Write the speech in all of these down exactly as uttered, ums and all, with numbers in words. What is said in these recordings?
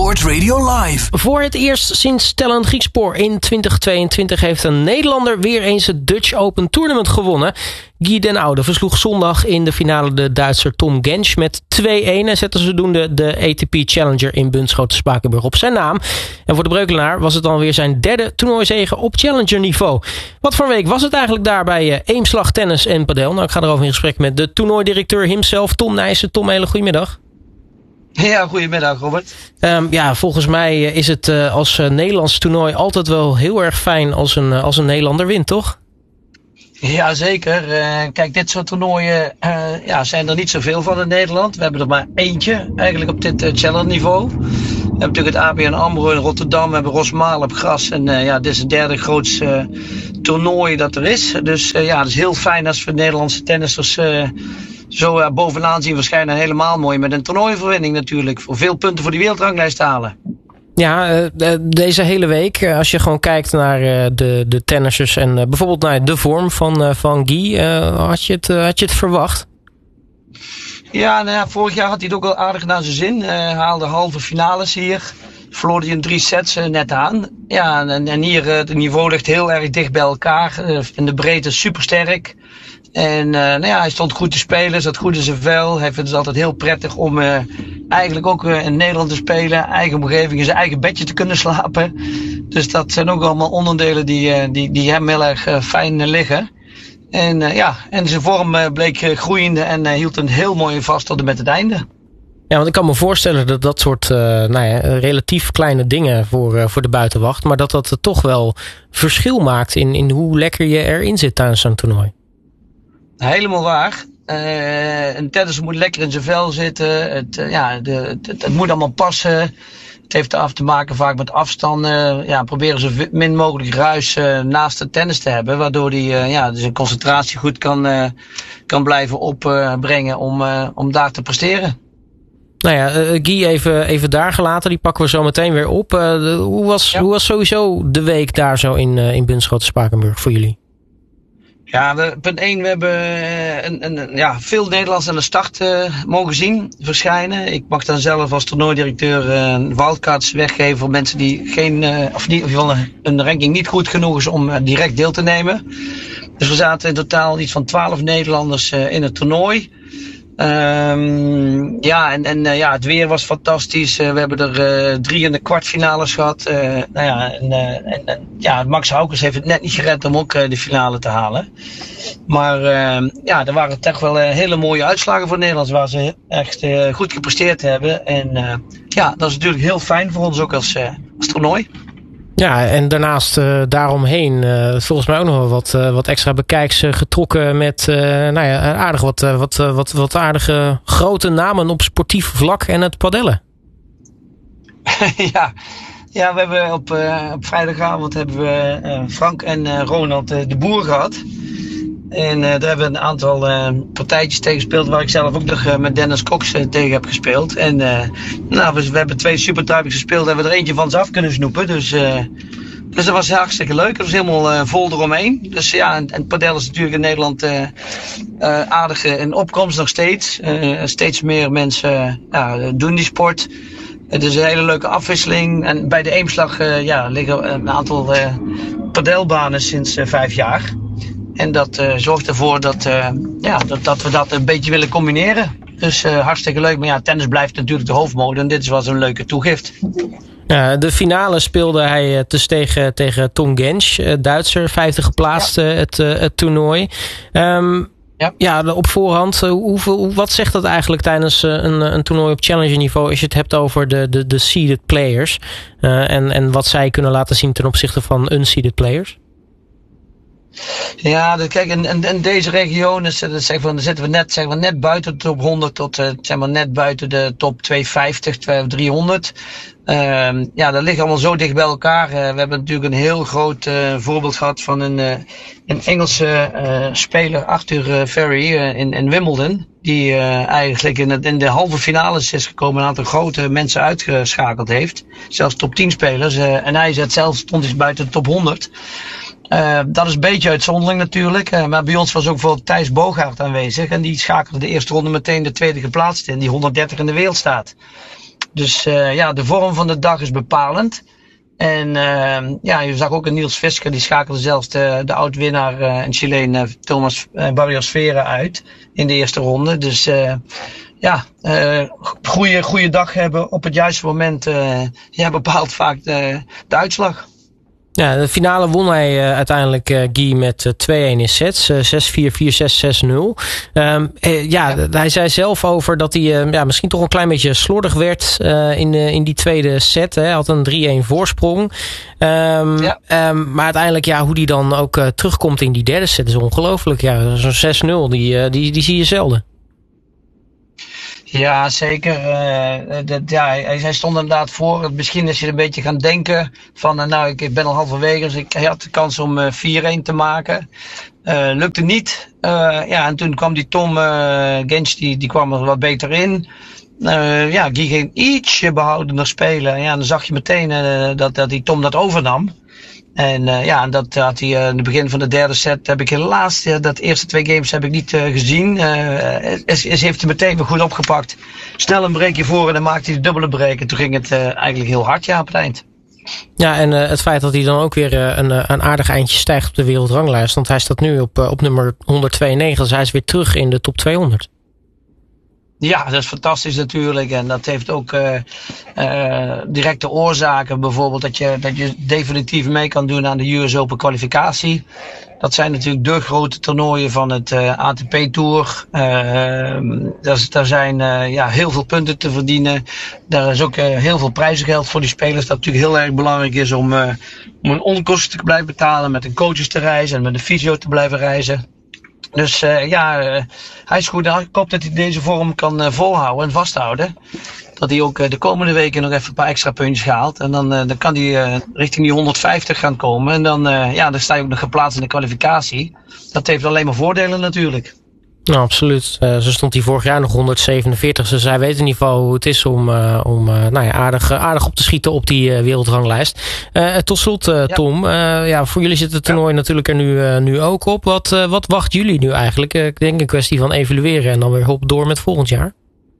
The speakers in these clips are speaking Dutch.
Sport Radio Live. Voor het eerst sinds Stellan Griekspoor in twintig tweeëntwintig heeft een Nederlander weer eens het Dutch Open Tournament gewonnen. Guy Den Oude versloeg zondag in de finale de Duitser Tom Gensch met twee-een en zette zodoende de A T P Challenger in Bunschoten-Spakenburg op zijn naam. En voor de Breukelaar was het dan weer zijn derde toernooizege op Challenger niveau. Wat voor een week was het eigenlijk daar bij Eemslag, tennis en padel? Nou, ik ga erover in gesprek met de toernooidirecteur himself, Tom Nijssen. Tom, hele goedemiddag. Ja, goedemiddag Robert. Um, ja, volgens mij is het uh, als uh, Nederlands toernooi altijd wel heel erg fijn als een, uh, als een Nederlander wint, toch? Ja, zeker. Uh, kijk, dit soort toernooien uh, ja, zijn er niet zoveel van in Nederland. We hebben er maar eentje eigenlijk op dit uh, Challenger niveau. We hebben natuurlijk het A B N AMRO in Rotterdam, we hebben Rosmalen op gras. En uh, ja, dit is het derde grootste uh, toernooi dat er is. Dus uh, ja, het is heel fijn als we Nederlandse tennissers uh, zo uh, bovenaan zien verschijnen. Helemaal mooi met een toernooiverwinning natuurlijk. Voor veel punten voor die wereldranglijst te halen. Ja, deze hele week, als je gewoon kijkt naar de, de tennissers en bijvoorbeeld naar de vorm van, van Guy, had je het, had je het verwacht? Ja, nou ja, vorig jaar had hij het ook wel aardig naar zijn zin. Hij haalde halve finales hier. Verloor hij in drie sets net aan. Ja, en, en hier het niveau ligt heel erg dicht bij elkaar. In de breedte supersterk. En uh, nou ja, hij stond goed te spelen, zat goed in zijn vel. Hij vindt het altijd heel prettig om uh, eigenlijk ook uh, in Nederland te spelen. Eigen omgeving, in zijn eigen bedje te kunnen slapen. Dus dat zijn ook allemaal onderdelen die, uh, die, die hem heel erg uh, fijn uh, liggen. En uh, ja, en zijn vorm uh, bleek uh, groeiende en uh, hield een heel mooi vast tot en met het einde. Ja, want ik kan me voorstellen dat dat soort uh, nou ja, relatief kleine dingen voor, uh, voor de buitenwacht, maar dat dat toch wel verschil maakt in, in hoe lekker je erin zit tijdens zo'n toernooi. Helemaal waar. Uh, een tennisser moet lekker in zijn vel zitten. Het, uh, ja, de, het, het moet allemaal passen. Het heeft af te maken vaak met afstanden. Ja, proberen zo min mogelijk ruis uh, naast de tennis te hebben. Waardoor hij uh, ja, zijn concentratie goed kan, uh, kan blijven opbrengen uh, om, uh, om daar te presteren. Nou ja, uh, Guy even, even daar gelaten. Die pakken we zo meteen weer op. Uh, de, hoe, was, ja. hoe was sowieso de week daar zo in, uh, in Bunschoten-Spakenburg voor jullie? Ja, we, punt één, we hebben een, een, ja, veel Nederlanders aan de start uh, mogen zien verschijnen. Ik mag dan zelf als toernooidirecteur uh, wildcards weggeven voor mensen die geen, uh, of niet, of een ranking niet goed genoeg is om uh, direct deel te nemen. Dus we zaten in totaal iets van twaalf Nederlanders uh, in het toernooi. Um, ja, en, en uh, ja, het weer was fantastisch. Uh, we hebben er uh, drie in de kwartfinales gehad. Uh, nou ja, en, uh, en, en ja, Max Haukens heeft het net niet gered om ook uh, de finale te halen. Maar uh, ja, er waren toch wel uh, hele mooie uitslagen voor Nederland, waar ze echt uh, goed gepresteerd hebben. En uh, ja, dat is natuurlijk heel fijn voor ons ook als, uh, als toernooi. Ja, en daarnaast uh, daaromheen uh, volgens mij ook nog wel wat, uh, wat extra bekijks uh, getrokken met uh, nou ja, aardig wat, uh, wat, uh, wat, wat aardige grote namen op sportief vlak en het padellen. ja. ja, we hebben op, uh, op vrijdagavond hebben we uh, Frank en uh, Ronald uh, de Boer gehad. En uh, daar hebben we een aantal uh, partijtjes tegen gespeeld waar ik zelf ook nog uh, met Dennis Cox uh, tegen heb gespeeld. En uh, nou, we, we hebben twee supertypes gespeeld en hebben we er eentje van ze af kunnen snoepen. Dus, uh, dus dat was hartstikke leuk. Het was helemaal uh, vol eromheen. Dus ja, en, en padel is natuurlijk in Nederland uh, uh, aardig in opkomst nog steeds. Uh, steeds meer mensen uh, doen die sport. Het is een hele leuke afwisseling. En bij de Eemslag uh, ja, liggen een aantal uh, padelbanen sinds uh, vijf jaar. En dat uh, zorgt ervoor dat, uh, ja, dat, dat we dat een beetje willen combineren. Dus uh, hartstikke leuk. Maar ja, tennis blijft natuurlijk de hoofdmode. En dit was een leuke toegift. Ja, de finale speelde hij uh, dus tegen, tegen Tom Gensch, uh, Duitser, vijfde geplaatst ja. uh, het, uh, het toernooi. Um, ja. ja, op voorhand, uh, hoeveel, wat zegt dat eigenlijk tijdens uh, een, een toernooi op challenger niveau als je het hebt over de, de, de seeded players? Uh, en, en wat zij kunnen laten zien ten opzichte van unseeded players? Ja, dat, kijk, in, in, in deze regionen dat zeg van, dan zitten we net, zeg maar, net buiten de top honderd tot uh, zeg maar, net buiten de top tweehonderdvijftig, driehonderd. Uh, ja, dat ligt allemaal zo dicht bij elkaar. Uh, we hebben natuurlijk een heel groot uh, voorbeeld gehad van een, uh, een Engelse uh, speler, Arthur uh, Ferry, uh, in, in Wimbledon. Die uh, eigenlijk in, het, in de halve finales is gekomen, een aantal grote mensen uitgeschakeld heeft. Zelfs top tien spelers. Uh, en hij zet zelf stond eens buiten de top honderd. Uh, dat is een beetje uitzonderlijk natuurlijk. Uh, maar bij ons was ook bijvoorbeeld Thijs Bogaert aanwezig. En die schakelde de eerste ronde meteen de tweede geplaatst in, die honderddertig in de wereld staat. Dus uh, ja, de vorm van de dag is bepalend. En uh, ja, je zag ook een Niels Fisker, die schakelde zelfs de, de oud-winnaar uh, en Chileen uh, Thomas uh, Barrios Vera uit in de eerste ronde. Dus uh, ja, uh, goede, goede dag hebben op het juiste moment uh, ja, bepaalt vaak de, de uitslag. Ja, de finale won hij uh, uiteindelijk uh, Guy met uh, twee-een in sets. Uh, zes vier, vier zes, zes nul. Um, uh, ja, ja, hij zei zelf over dat hij uh, ja, misschien toch een klein beetje slordig werd uh, in, uh, in die tweede set. Hij had een drie-een voorsprong. Um, ja. um, maar uiteindelijk, ja, hoe die dan ook uh, terugkomt in die derde set is ongelooflijk. Ja, zo'n zes nul, die, uh, die, die zie je zelden. Ja, zeker. Uh, dat, ja, hij, hij stond inderdaad voor. Misschien is je een beetje gaan denken van, uh, nou, ik, ik ben al halverwege, dus ik had de kans om uh, vier-een te maken. Uh, lukte niet. Uh, ja, en toen kwam die Tom uh, Gensch, die, die kwam er wat beter in. Uh, ja, die ging ietsje behoudender spelen. Ja, dan zag je meteen uh, dat, dat die Tom dat overnam. En uh, ja, dat had hij uh, in het begin van de derde set heb ik helaas, uh, dat eerste twee games heb ik niet uh, gezien. Uh, is, is heeft hij meteen weer goed opgepakt. Snel een breekje voor en dan maakte hij de dubbele break. En toen ging het uh, eigenlijk heel hard, ja, op het eind. Ja, en uh, het feit dat hij dan ook weer uh, een, een aardig eindje stijgt op de wereldranglijst. Want hij staat nu op, uh, op nummer honderdtweeënnegentig, dus hij is weer terug in de top tweehonderd. Ja, dat is fantastisch natuurlijk. En dat heeft ook uh, uh, directe oorzaken. Bijvoorbeeld dat je, dat je definitief mee kan doen aan de U S Open kwalificatie. Dat zijn natuurlijk de grote toernooien van het uh, A T P Tour. Uh, daar, daar zijn uh, ja, heel veel punten te verdienen. Daar is ook uh, heel veel prijzengeld voor die spelers. Dat natuurlijk heel erg belangrijk is om, uh, om een onkosten te blijven betalen. Met een coaches te reizen en met een fysio te blijven reizen. Dus uh, ja, uh, hij is goed. Ik hoop dat hij deze vorm kan uh, volhouden en vasthouden. Dat hij ook uh, de komende weken nog even een paar extra puntjes haalt. En dan, uh, dan kan hij uh, richting die honderdvijftig gaan komen. En dan, uh, ja, dan sta je ook nog geplaatst in de kwalificatie. Dat heeft alleen maar voordelen natuurlijk. Nou, absoluut. Uh, zo stond hij vorig jaar nog honderdzevenenveertig. Dus hij weet in ieder geval hoe het is om, uh, om uh, nou ja, aardig, aardig op te schieten op die uh, wereldranglijst. Uh, tot slot, uh, Tom. Ja. Uh, ja, voor jullie zit het toernooi ja. natuurlijk er nu, uh, nu ook op. Wat, uh, wat wachten jullie nu eigenlijk? Uh, ik denk een kwestie van evalueren en dan weer op door met volgend jaar.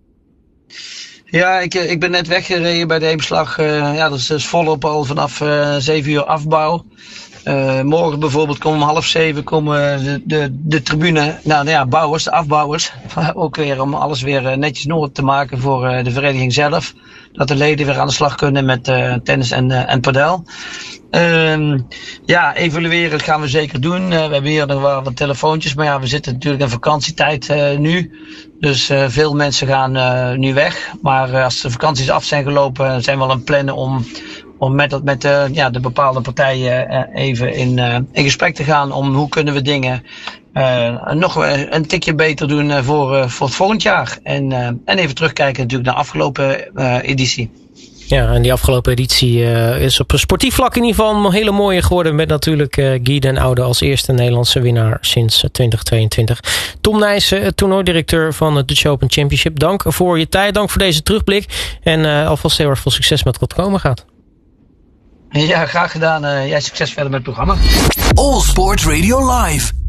Ja, ik, ik ben net weggereden bij de Eemslag. Uh, ja, dat is, dat is volop al vanaf uh, zeven uur afbouw. Uh, morgen bijvoorbeeld komen om half zeven komen de, de, de tribune, nou ja, bouwers, de afbouwers. Ook weer om alles weer netjes in orde te maken voor uh, de vereniging zelf. Dat de leden weer aan de slag kunnen met uh, tennis en, uh, en padel. Uh, ja, evalueren gaan we zeker doen. Uh, we hebben hier nog wel wat telefoontjes, maar ja, we zitten natuurlijk in vakantietijd uh, nu. Dus uh, veel mensen gaan uh, nu weg. Maar uh, als de vakanties af zijn gelopen, zijn we al aan het plannen om... om met, met uh, ja, de bepaalde partijen uh, even in, uh, in gesprek te gaan om hoe kunnen we dingen uh, nog een tikje beter doen uh, voor, uh, voor het volgend jaar. En, uh, en even terugkijken natuurlijk naar de afgelopen uh, editie. Ja, en die afgelopen editie uh, is op een sportief vlak in ieder geval een hele mooie geworden. Met natuurlijk uh, Guy Den Oude als eerste Nederlandse winnaar sinds uh, twintig tweeëntwintig. Tom Nijssen, uh, toernooidirecteur van het Dutch Open Championship. Dank voor je tijd, dank voor deze terugblik. En uh, alvast heel erg veel succes met wat komen gaat. Ja, graag gedaan. Uh, jij succes verder met het programma. All Sports Radio Live.